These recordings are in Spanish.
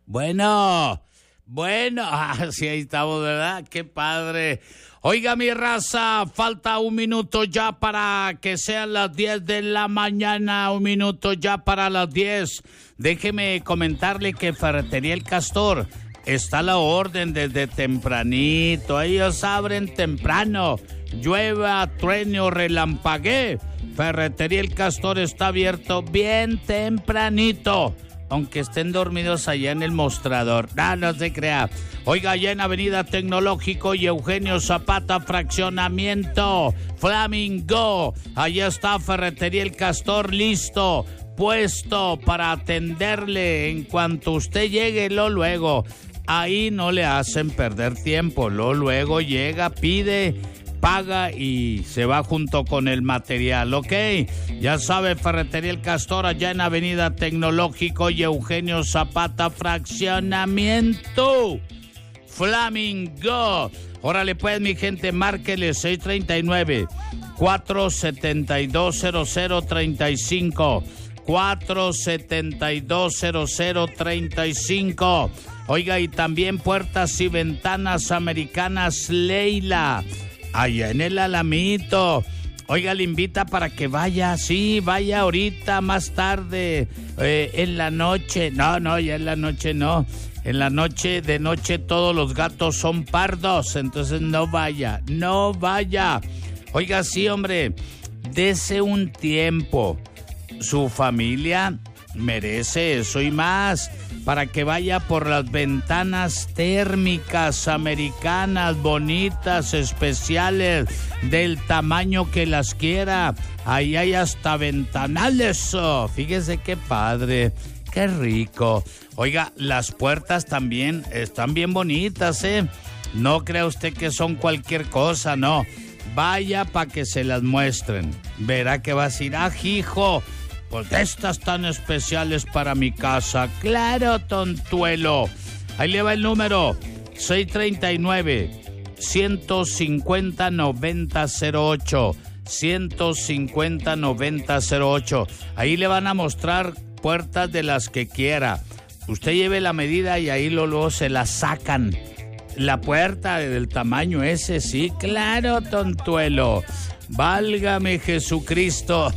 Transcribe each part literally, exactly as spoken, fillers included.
Bueno, bueno, ah, sí, ahí estamos, ¿verdad? Qué padre. Oiga, mi raza, falta un minuto ya para que sean las diez de la mañana, un minuto ya para las diez. Déjeme comentarle que Ferretería El Castor está a la orden desde tempranito. Ellos abren temprano, llueva, truene o relampaguee. Ferretería El Castor está abierto bien tempranito, aunque estén dormidos allá en el mostrador. No, no se crea. Oiga, allá en Avenida Tecnológico y Eugenio Zapata, fraccionamiento Flamingo. Allá está Ferretería El Castor, listo, puesto para atenderle en cuanto usted llegue, lo luego. Ahí no le hacen perder tiempo, lo luego llega, pide, paga y se va junto con el material, ¿ok? Ya sabe, Ferretería El Castor, allá en Avenida Tecnológico y Eugenio Zapata, fraccionamiento Flamingo. Órale pues, mi gente, márquele seis treinta y nueve, cuatro setenta y dos, cero cero treinta y cinco, cuatro setenta y dos, cero cero treinta y cinco. Oiga, y también puertas y ventanas americanas Leila, allá en el Alamito. Oiga, le invita para que vaya, sí, vaya ahorita, más tarde, eh, en la noche. No, no, ya en la noche no. En la noche, de noche, todos los gatos son pardos, entonces no vaya, no vaya. Oiga, sí, hombre, dese un tiempo. Su familia merece eso y más, para que vaya por las ventanas térmicas americanas, bonitas, especiales, del tamaño que las quiera. Ahí hay hasta ventanales, oh, fíjese qué padre, qué rico. Oiga, las puertas también están bien bonitas, ¿eh? No crea usted que son cualquier cosa, no. Vaya para que se las muestren. Verá que va a decir, ah, hijo, pues de estas tan especiales para mi casa. Claro, tontuelo. Ahí le va el número, seis treinta y nueve, ciento cincuenta, noventa cero ocho, ciento cincuenta, noventa cero ocho. Ahí le van a mostrar puertas de las que quiera. Usted lleve la medida y ahí luego se la sacan. La puerta del tamaño ese, sí, claro, tontuelo. Válgame Jesucristo.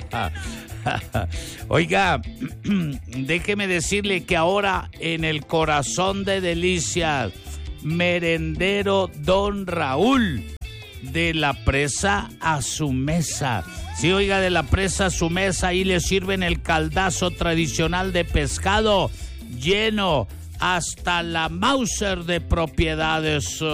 Oiga, déjeme decirle que ahora en el corazón de Delicias, merendero Don Raúl, de la presa a su mesa. Sí, oiga, de la presa a su mesa, ahí le sirven el caldazo tradicional de pescado, lleno hasta la Mauser de propiedades.